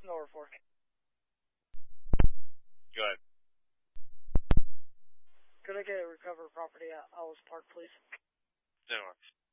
Number 4. Go ahead. Could I get a recovered property at Ellis Park, please? 10 works.